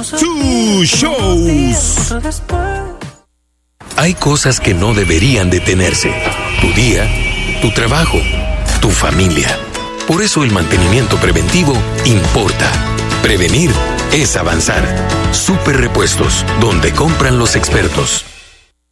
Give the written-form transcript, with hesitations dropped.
Two Shows. Hay cosas que no deberían detenerse. Tu día, tu trabajo, tu familia. Por eso el mantenimiento preventivo importa. Prevenir es avanzar. Super Repuestos, donde compran los expertos.